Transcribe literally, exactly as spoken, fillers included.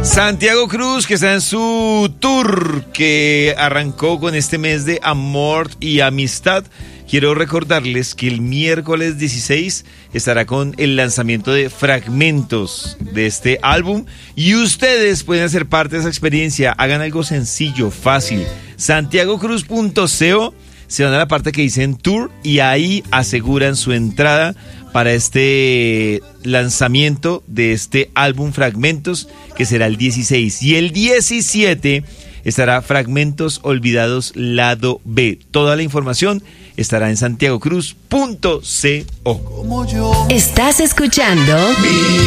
Santiago Cruz, que está en su tour que arrancó con este mes de amor y amistad. Quiero recordarles que el miércoles dieciséis estará con el lanzamiento de fragmentos de este álbum y ustedes pueden hacer parte de esa experiencia. Hagan algo sencillo, fácil. santiago cruz punto co, se van a la parte que dicen tour y ahí aseguran su entrada para este lanzamiento de este álbum Fragmentos, que será el dieciséis. Y el diecisiete estará Fragmentos Olvidados Lado B. Toda la información estará en santiago cruz punto co. Estás escuchando